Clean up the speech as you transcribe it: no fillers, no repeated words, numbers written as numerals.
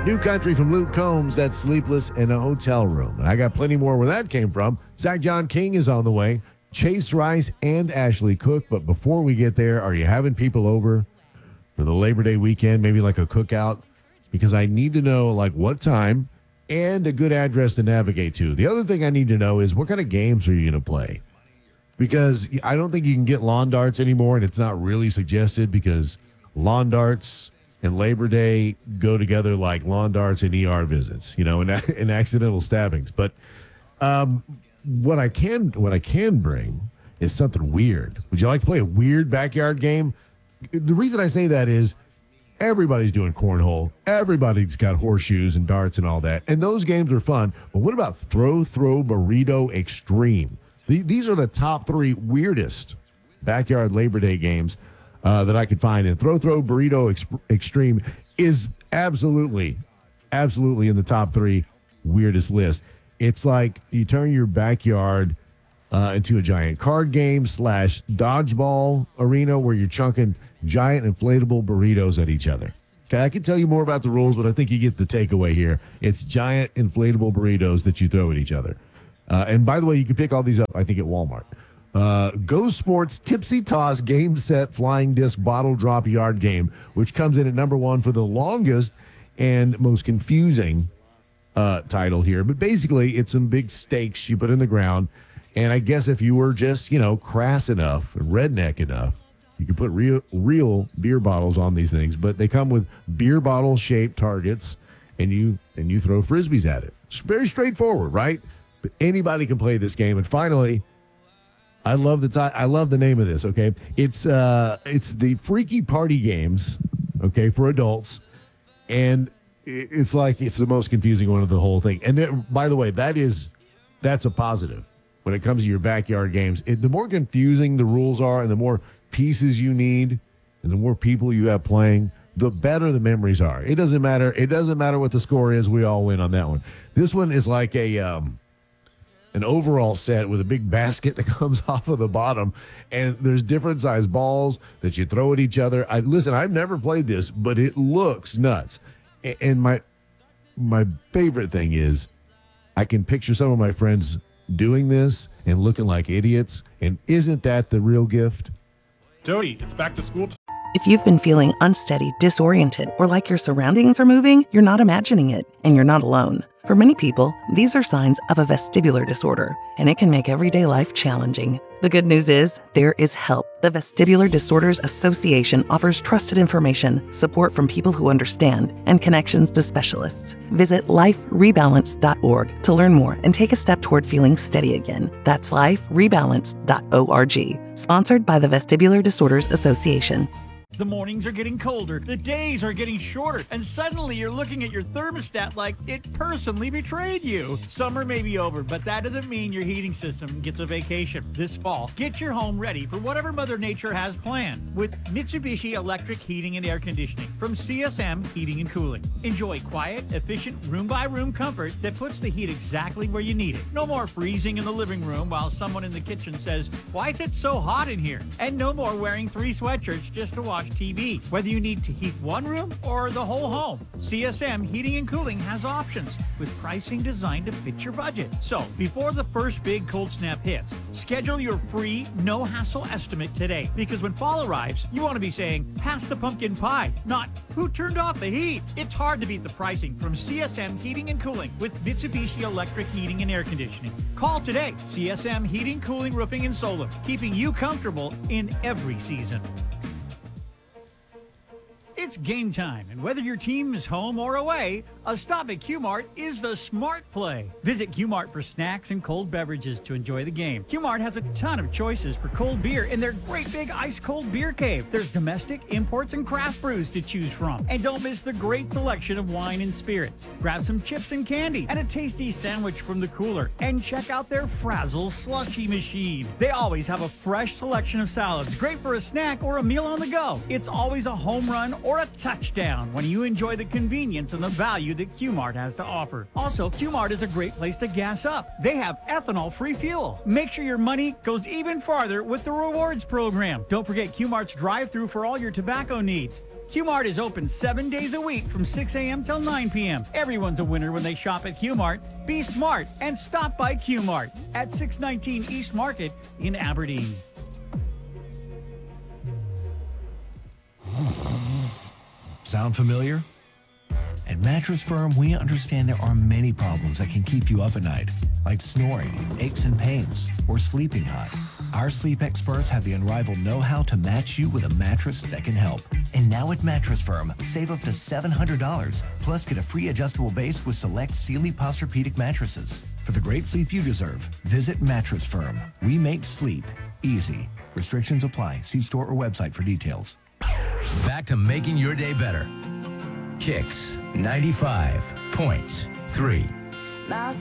New Country from Luke Combs, that's Sleepless in a Hotel Room. And I got plenty more where that came from. Zach John King is on the way, Chase Rice and Ashley Cook. But before we get there, are you having people over for the Labor Day weekend, maybe like a cookout? Because I need to know like what time and a good address to navigate to. The other thing I need to know is what kind of games are you going to play? Because I don't think you can get lawn darts anymore, and it's not really suggested because lawn darts and Labor Day go together like lawn darts and ER visits, and accidental stabbings. But what I can bring is something weird. Would you like to play a weird backyard game? The reason I say that is everybody's doing cornhole. Everybody's got horseshoes and darts and all that. And those games are fun. But what about Throw Burrito Extreme? These are the top 3 weirdest backyard Labor Day games that I could find. And Throw Burrito Extreme is absolutely in the top 3 weirdest list. It's like you turn your backyard into a giant card game / dodgeball arena where you're chunking giant inflatable burritos at each other. Okay, I can tell you more about the rules, but I think you get the takeaway here. It's giant inflatable burritos that you throw at each other. And by the way, you can pick all these up, I think, at Walmart. Go Sports Tipsy Toss Game Set Flying Disc Bottle Drop Yard Game, which comes in at number 1 for the longest and most confusing title here. But basically, it's some big stakes you put in the ground. And I guess if you were just, crass enough and redneck enough, you could put real beer bottles on these things. But they come with beer bottle-shaped targets, and you throw Frisbees at it. It's very straightforward, right? But anybody can play this game. And finally, I love the name of this, okay? It's the Freaky Party Games, okay, for adults. And it's the most confusing one of the whole thing. And then, by the way, that's a positive when it comes to your backyard games. The more confusing the rules are and the more pieces you need and the more people you have playing, the better the memories are. It doesn't matter what the score is. We all win on that one. This one is like an overall set with a big basket that comes off of the bottom, and there's different size balls that you throw at each other. I've never played this, but it looks nuts. And my favorite thing is I can picture some of my friends doing this and looking like idiots. And isn't that the real gift? Jody, it's back to school. If you've been feeling unsteady, disoriented, or like your surroundings are moving, you're not imagining it, and you're not alone. For many people, these are signs of a vestibular disorder, and it can make everyday life challenging. The good news is, there is help. The Vestibular Disorders Association offers trusted information, support from people who understand, and connections to specialists. Visit liferebalance.org to learn more and take a step toward feeling steady again. That's liferebalance.org. Sponsored by the Vestibular Disorders Association. The mornings are getting colder, the days are getting shorter, and suddenly you're looking at your thermostat like it personally betrayed you. Summer may be over, but that doesn't mean your heating system gets a vacation. This fall, get your home ready for whatever Mother Nature has planned with Mitsubishi Electric Heating and Air Conditioning from CSM Heating and Cooling. Enjoy quiet, efficient, room-by-room comfort that puts the heat exactly where you need it. No more freezing in the living room while someone in the kitchen says, "Why is it so hot in here?" And no more wearing 3 sweatshirts just to watch TV. Whether you need to heat one room or the whole home, CSM Heating and Cooling has options with pricing designed to fit your budget. So, before the first big cold snap hits, schedule your free, no-hassle estimate today. Because when fall arrives, you want to be saying, "Pass the pumpkin pie," not "Who turned off the heat?" It's hard to beat the pricing from CSM Heating and Cooling with Mitsubishi Electric Heating and Air Conditioning. Call today. CSM Heating, Cooling, Roofing, and Solar, keeping you comfortable in every season. It's game time, and whether your team is home or away, a stop at Q-Mart is the smart play. Visit Q-Mart for snacks and cold beverages to enjoy the game. Q-Mart has a ton of choices for cold beer in their great big ice-cold beer cave. There's domestic, imports, and craft brews to choose from. And don't miss the great selection of wine and spirits. Grab some chips and candy and a tasty sandwich from the cooler. And check out their Frazzle slushy machine. They always have a fresh selection of salads, great for a snack or a meal on the go. It's always a home run or a touchdown when you enjoy the convenience and the value that Q-Mart has to offer. Also, Q-Mart is a great place to gas up. They have ethanol-free fuel. Make sure your money goes even farther with the rewards program. Don't forget Q-Mart's drive-thru for all your tobacco needs. Q-Mart is open 7 days a week from 6 a.m. till 9 p.m. Everyone's a winner when they shop at Q-Mart. Be smart and stop by Q-Mart at 619 East Market in Aberdeen. Sound familiar? At Mattress Firm, we understand there are many problems that can keep you up at night, like snoring, aches and pains, or sleeping hot. Our sleep experts have the unrivaled know-how to match you with a mattress that can help. And now at Mattress Firm, save up to $700, plus get a free adjustable base with select Sealy Posturepedic mattresses. For the great sleep you deserve, visit Mattress Firm. We make sleep easy. Restrictions apply. See store or website for details. Back to making your day better. Kicks 95.3.